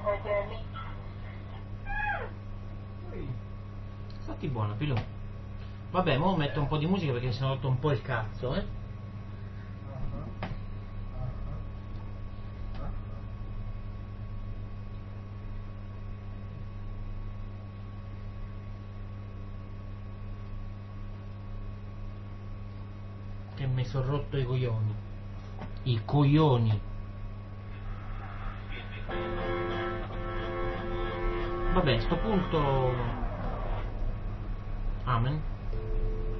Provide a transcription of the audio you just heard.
Stati buono, Pilù. Vabbè, mo metto un po' di musica perché mi sono rotto un po' il cazzo, Che mi sono rotto i coglioni. I coglioni. Vabbè, a sto punto... Amen.